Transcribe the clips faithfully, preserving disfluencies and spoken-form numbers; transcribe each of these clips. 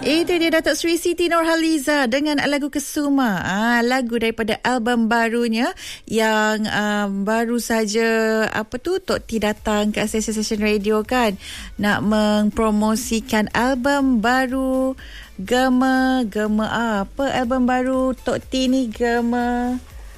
Itu dia Datuk Seri Siti Nurhaliza dengan lagu Kesuma. Ah, lagu daripada album barunya yang um, baru saja apa tu Tok T datang ke Stesen Stesen Radio kan nak mempromosikan album baru Gema Gema apa album baru Tok T ni Gema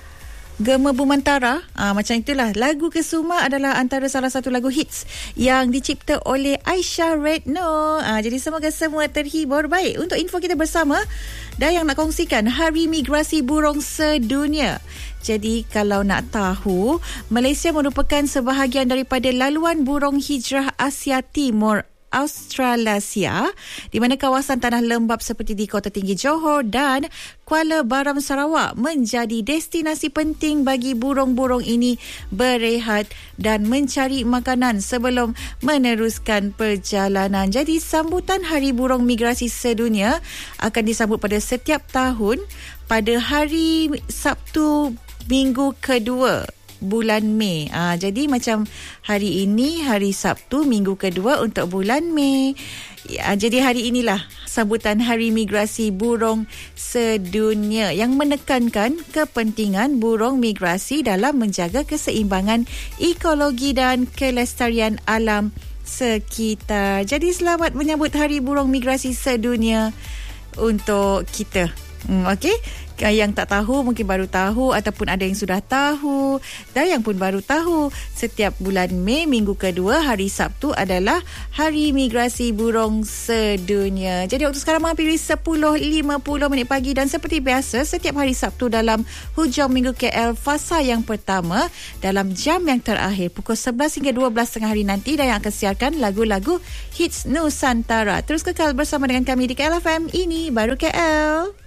Gema Bumantara. Ah, macam itulah. Lagu Kesuma adalah antara salah satu lagu hits yang dicipta oleh Aisyah Redno. Ah, jadi semoga semua terhibur. Baik, untuk info kita bersama dan yang nak kongsikan Hari Migrasi Burung Sedunia. Jadi kalau nak tahu, Malaysia merupakan sebahagian daripada laluan burung hijrah Asia Timur Australasia, di mana kawasan tanah lembap seperti di Kota Tinggi Johor dan Kuala Baram Sarawak menjadi destinasi penting bagi burung-burung ini berehat dan mencari makanan sebelum meneruskan perjalanan. Jadi sambutan Hari Burung Migrasi Sedunia akan disambut pada setiap tahun pada hari Sabtu minggu kedua bulan Mei. Ah, jadi macam hari ini, hari Sabtu, minggu kedua untuk bulan Mei. Ya, jadi hari inilah sambutan Hari Migrasi Burung Sedunia yang menekankan kepentingan burung migrasi dalam menjaga keseimbangan ekologi dan kelestarian alam sekitar. Jadi selamat menyambut Hari Burung Migrasi Sedunia untuk kita. Hmm, okey. Yang tak tahu mungkin baru tahu ataupun ada yang sudah tahu dan yang pun baru tahu, setiap bulan Mei minggu kedua hari Sabtu adalah Hari Migrasi Burung Sedunia. Jadi waktu sekarang menghampiri sepuluh lima puluh minit pagi dan seperti biasa setiap hari Sabtu dalam hujung minggu K L fasa yang pertama dalam jam yang terakhir pukul sebelas hingga dua belas tengah hari nanti dan yang akan siarkan lagu-lagu hits Nusantara. Terus kekal bersama dengan kami di K L F M. Ini baru K L.